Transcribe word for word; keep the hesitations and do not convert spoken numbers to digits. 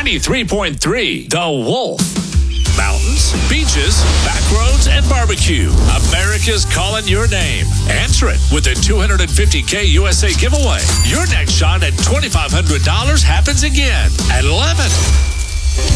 ninety-three point three The Wolf. Mountains, beaches, back roads, and barbecue. America's calling your name. Answer it with the two hundred fifty K U S A giveaway. Your next shot at twenty-five hundred dollars happens again at eleven.